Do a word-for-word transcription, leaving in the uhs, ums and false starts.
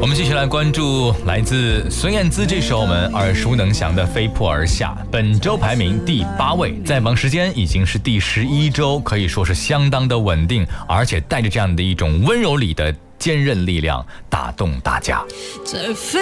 们继续来关注来自孙燕姿这首我们耳熟能详的《飞扑而下》，本周排名第八位，在榜时间已经是第十一周，可以说是相当的稳定，而且带着这样的一种温柔里的坚韧力量，打动大家。